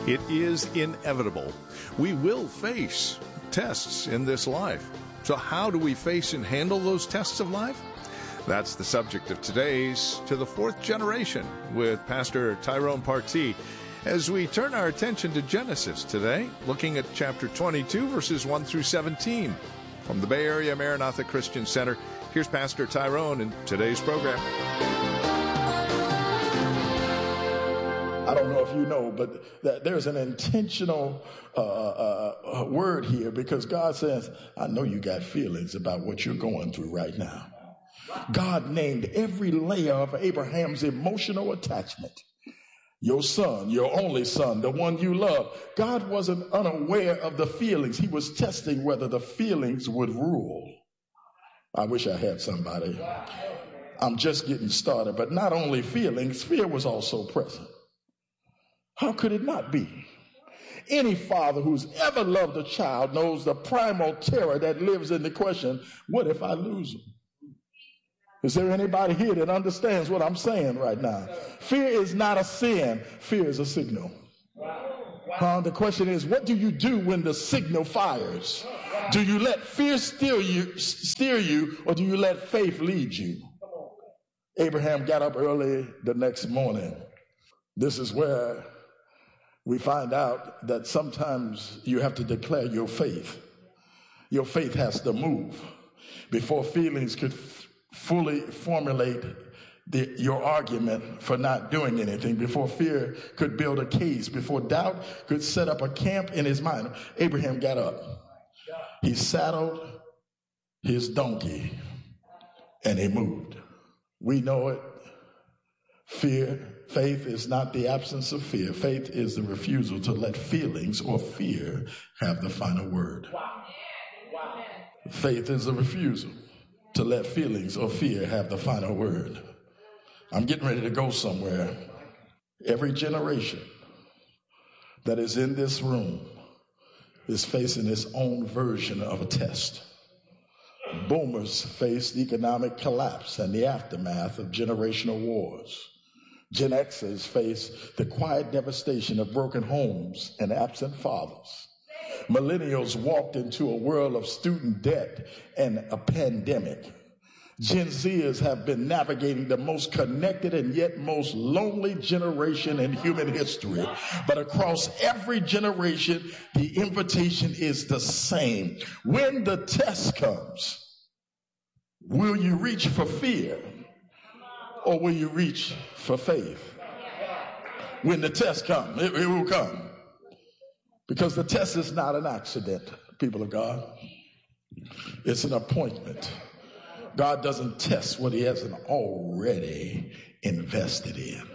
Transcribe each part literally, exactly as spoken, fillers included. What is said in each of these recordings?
It is inevitable. We will face tests in this life. So how do we face and handle those tests of life? That's the subject of today's To the Fourth Generation with Pastor Tyrone Partee. As we turn our attention to Genesis today, looking at chapter twenty-two, verses one through seventeen. From the Bay Area Maranatha Christian Center, here's Pastor Tyrone in today's program. I don't know if you know, but that there's an intentional uh, uh, word here, because God says, I know you got feelings about what you're going through right now. God named every layer of Abraham's emotional attachment. Your son, your only son, the one you love. God wasn't unaware of the feelings. He was testing whether the feelings would rule. I wish I had somebody. I'm just getting started. But not only feelings, fear was also present. How could it not be? Any father who's ever loved a child knows the primal terror that lives in the question, what if I lose them? Is there anybody here that understands what I'm saying right now? Fear is not a sin. Fear is a signal. Uh, the question is, what do you do when the signal fires? Do you let fear steer you, steer you, or do you let faith lead you? Abraham got up early the next morning. This is where we find out that sometimes you have to declare your faith. Your faith has to move before feelings could f- fully formulate the, your argument for not doing anything, before fear could build a case, before doubt could set up a camp in his mind. Abraham got up. He saddled his donkey and he moved. We know it. Fear. Faith is not the absence of fear. Faith is the refusal to let feelings or fear have the final word. Wow. Wow. Faith is the refusal to let feelings or fear have the final word. I'm getting ready to go somewhere. Every generation that is in this room is facing its own version of a test. Boomers faced economic collapse and the aftermath of generational wars. Gen Xers face the quiet devastation of broken homes and absent fathers. Millennials walked into a world of student debt and a pandemic. Gen Zers have been navigating the most connected and yet most lonely generation in human history. But across every generation, the invitation is the same. When the test comes, will you reach for fear? Or will you reach for faith? When the test comes, it, it will come. Because the test is not an accident, people of God. It's an appointment. God doesn't test what he hasn't already invested in.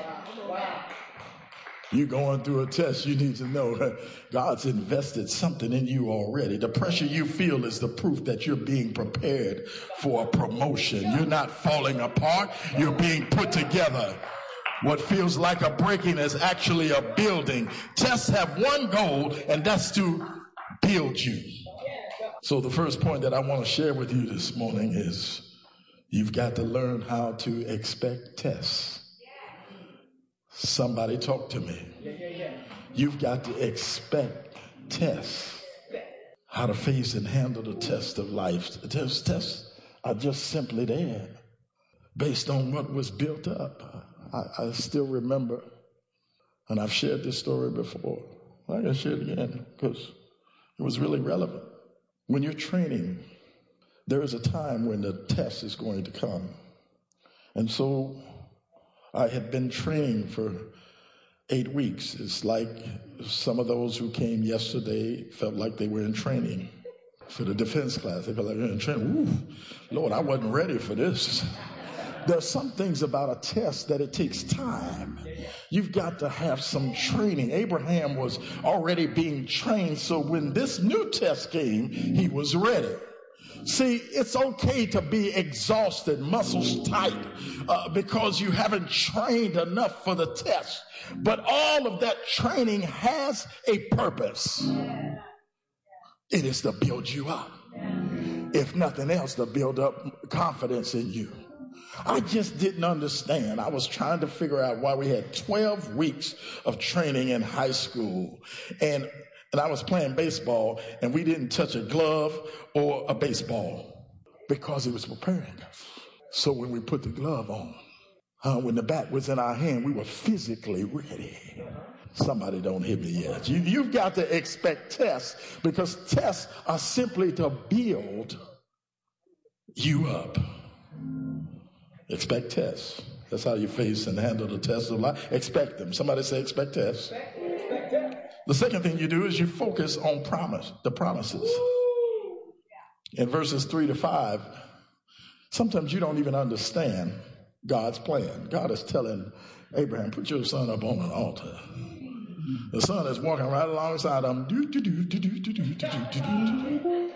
You're going through a test, you need to know that God's invested something in you already. The pressure you feel is the proof that you're being prepared for a promotion. You're not falling apart, you're being put together. What feels like a breaking is actually a building. Tests have one goal, and that's to build you. So the first point that I want to share with you this morning is you've got to learn how to expect tests. Somebody talk to me. You've got to expect tests. How to face and handle the test of life. Those tests are just simply there based on what was built up. I, I still remember, and I've shared this story before. I can share it again because it was really relevant. When you're training, there is a time when the test is going to come. And so I had been training for eight weeks. It's like some of those who came yesterday felt like they were in training for the defense class. They felt like they were in training. Ooh, Lord, I wasn't ready for this. There are some things about a test that it takes time. You've got to have some training. Abraham was already being trained, so when this new test came, he was ready. See, it's okay to be exhausted, muscles tight, uh, because you haven't trained enough for the test. But all of that training has a purpose. It is to build you up. If nothing else, to build up confidence in you. I just didn't understand. I was trying to figure out why we had twelve weeks of training in high school. And, and I was playing baseball, and we didn't touch a glove or a baseball because it was preparing us. So when we put the glove on, uh, when the bat was in our hand, we were physically ready. Somebody don't hit me yet. You, you've got to expect tests, because tests are simply to build you up. Expect tests. That's how you face and handle the tests of life. Expect them. Somebody say expect tests. The second thing you do is you focus on promise, the promises. In verses three to five, sometimes you don't even understand God's plan. God is telling Abraham, put your son up on an altar. The son is walking right alongside him. Do, do, do, do, do, do, do, do, do, do.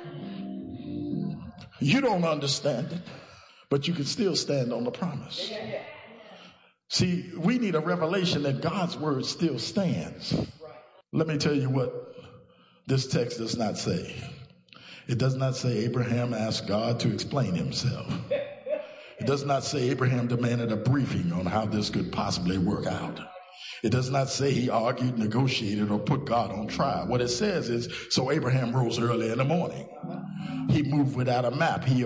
You don't understand it, but you can still stand on the promise. See, we need a revelation that God's word still stands. Let me tell you what this text does not say. It does not say Abraham asked God to explain himself. It does not say Abraham demanded a briefing on how this could possibly work out. It does not say he argued, negotiated, or put God on trial. What it says is, so Abraham rose early in the morning. He moved without a map. He